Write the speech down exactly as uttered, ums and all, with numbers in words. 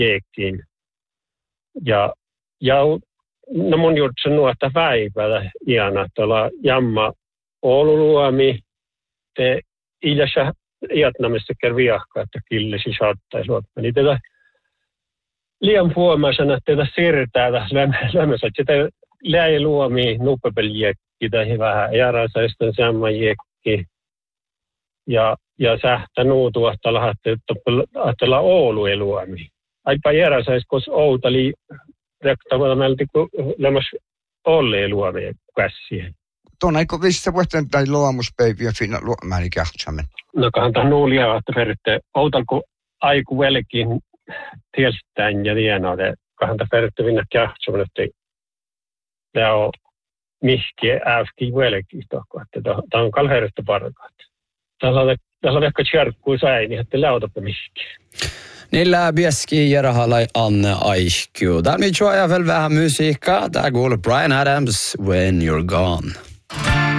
jeekkiin. Ja, ja no mun juttu nuotta päivällä iana tuolla jamma Oululuomi te iljassa iatnamissa kerviahkaa, että killesi saattaisi. Niin tätä liian puomaisena tätä sirtää lämmössä, että sitä läi luomi nuppepeliekki tai vähän jääräisäisten samma jekki. Ja, ja sähtä nuutua, että lahtella Oulu ei luomi. Aipa jääräisäis, koska Outali rektavalla melti, kun lämmäs Olle ei luomi käsiä. Tuon aiko vississä vuotten tai luomuspäiviä finna luomaan ikähtsämen. No kahantaan nuulia, että peritte Outalko aiku velkin tiestään ja tienoa, että kahantaan peritte vinna kähtsämen, että tämä on mihki äfki velkin, että tämä on kalheerista parkaat. Tällä on ehkä tjärkkuu säini, että läutapa mihki. Nilla Bieski ja rahalai Anne Aishku. Där vi tror jag väl vähän musiikkaa. Där går Bryan Adams, When You're Gone.